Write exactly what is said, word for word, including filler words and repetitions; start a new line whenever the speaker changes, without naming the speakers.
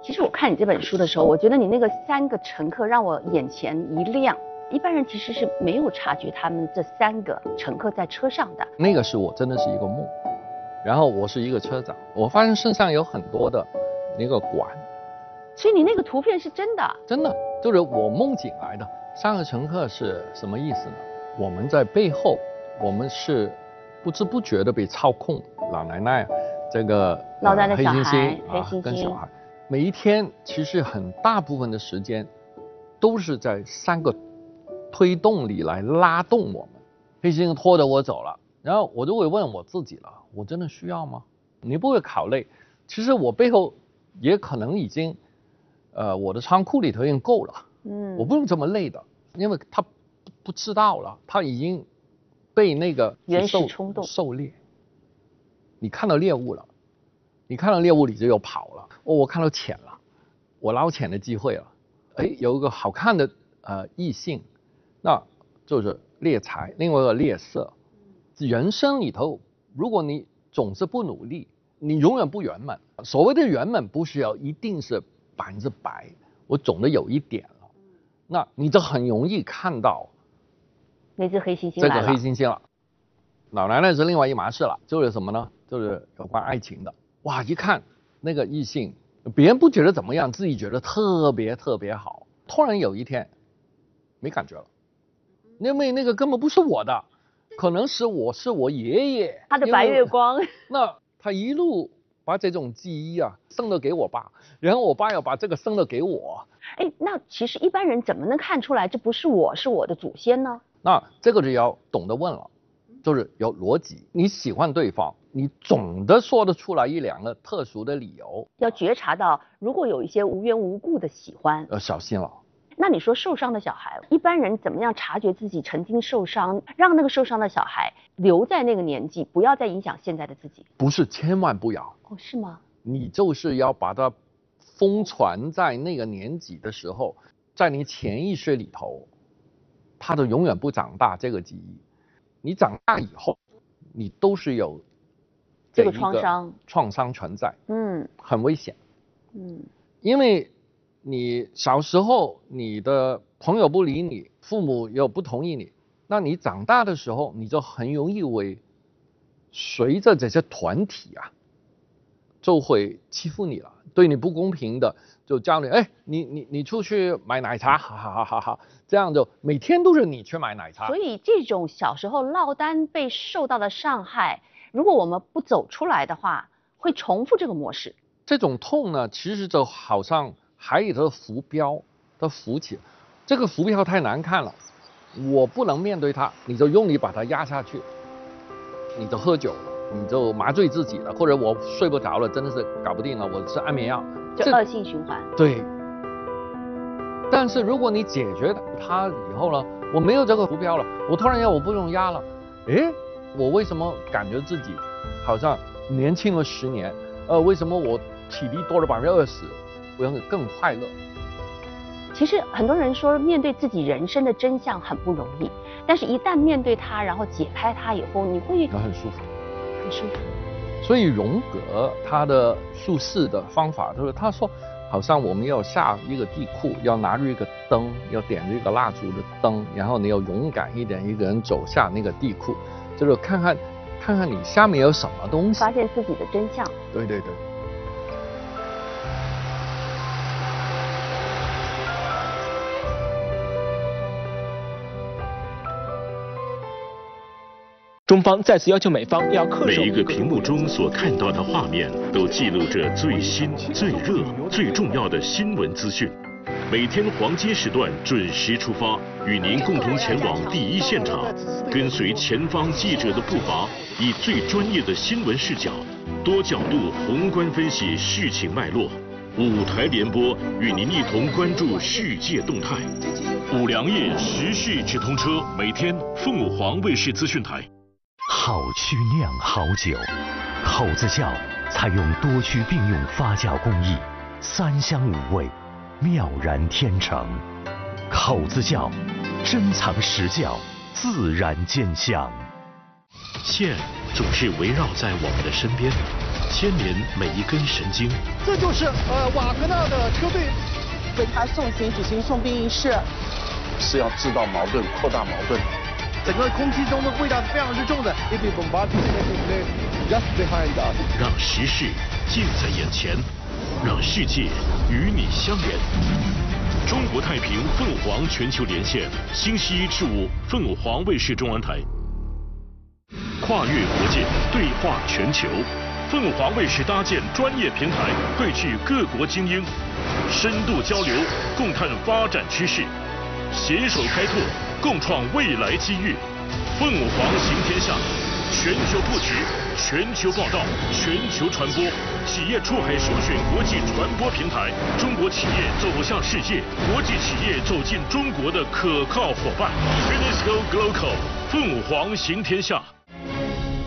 其实我看你这本书的时候，我觉得你那个三个乘客让我眼前一亮。一般人其实是没有察觉他们这三个乘客在车上的。
那个是我真的是一个梦，然后我是一个车长，我发现身上有很多的那个管。
所以你那个图片是真的？
真的，就是我梦醒来的。三个乘客是什么意思呢？我们在背后，我们是不知不觉的被操控。老奶奶，这个
老奶奶小孩，
黑猩猩
黑猩猩
跟小孩，每一天其实很大部分的时间都是在三个推动力来拉动我们。黑猩猩拖着我走了，然后我就会问我自己了：我真的需要吗？你不会考虑，其实我背后也可能已经，呃，我的仓库里头已经够了。嗯，我不用这么累的，因为他不知道了，他已经被那个
原始冲动
狩猎。你看到猎物了，你看到猎物你就又跑了。哦，我看到钱了，我捞钱的机会了。哎，有一个好看的呃异性，那就是猎财，另外一个猎色。人生里头，如果你总是不努力，你永远不圆满。所谓的圆满，不需要一定是百分之百，我总的有一点了，那你就很容易看到
那只黑猩猩
这个黑猩猩了。老奶奶是另外一码事了，就是什么呢？就是有关爱情的。哇，一看那个异性，别人不觉得怎么样，自己觉得特别特别好。突然有一天，没感觉了，因为那个根本不是我的，可能是我是我爷爷
他的白月光。
那他一路把这种记忆啊生了给我爸，然后我爸要把这个生了给我。
哎，那其实一般人怎么能看出来这不是我，是我的祖先呢？
那这个就要懂得问了。就是有逻辑，你喜欢对方，你总的说得出来一两个特殊的理由，
要觉察到，如果有一些无缘无故的喜欢，
要小心了。
那你说受伤的小孩，一般人怎么样察觉自己曾经受伤，让那个受伤的小孩留在那个年纪，不要再影响现在的自己？
不是，千万不要。
哦，是吗？
你就是要把它封存在那个年纪的时候，在你潜意识里头，它都永远不长大这个记忆。你长大以后，你都是有
这个创伤
创伤存在，
嗯，
很危险，
嗯，
因为你小时候你的朋友不理你，父母又不同意你，那你长大的时候，你就很容易会随着这些团体啊，就会欺负你了，对你不公平的，就叫你，哎，你你你出去买奶茶，哈哈哈哈哈，这样就每天都是你去买奶茶。
所以这种小时候落单被受到的伤害，如果我们不走出来的话，会重复这个模式。
这种痛呢，其实就好像海里头的浮标，它浮起，这个浮标太难看了，我不能面对它，你就用力把它压下去，你就喝酒了，你就麻醉自己了，或者我睡不着了，真的是搞不定了，我吃安眠药，
就恶性循环。
对。但是如果你解决它以后呢，我没有这个浮标了，我突然间我不用压了，诶，我为什么感觉自己好像年轻了十年？呃，为什么我体力多了百分之二十，我会更快乐？
其实很多人说面对自己人生的真相很不容易，但是一旦面对它，然后解开它以后，你会
很舒服，
很舒服。
所以荣格他的术士的方法就是他说，好像我们要下一个地库，要拿着一个灯，要点着一个蜡烛的灯，然后你要勇敢一点，一个人走下那个地库，就是看看看看你下面有什么东西，
发现自己的真相。
对对对。
中方再次要求美方要恪守
每一个屏幕中所看到的画面，都记录着最新、最热、最重要的新闻资讯。每天黄金时段准时出发，与您共同前往第一现场，跟随前方记者的步伐，以最专业的新闻视角，多角度宏观分析事情脉络。五台联播与您一同关注世界动态。五粮液时事直通车，每天凤凰卫视资讯台。
好曲酿好酒，口子窖采用多区并用发酵工艺，三香五味，妙然天成。口子窖，珍藏实窖，自然见香。
线总是围绕在我们的身边， 牵连每一根神经。
这就是呃瓦格纳的车队
为他送行举行送殡仪式，
是要制造矛盾、扩大矛盾。
整个空气中的味道是非常之重的。If we bombard just behind us，
让时事近在眼前，让世界与你相连。中国太平凤凰全球连线，星期一至五凤凰卫视中文台。跨越国界，对话全球。凤凰卫视搭建专业平台，汇聚各国精英，深度交流，共探发展趋势，携手开拓，共创未来机遇。凤凰行天下，全球布局，全球报道，全球传播，企业出海首选国际传播平台，中国企业走向世界，国际企业走进中国的可靠伙伴。Finisco Global， 凤凰行天下。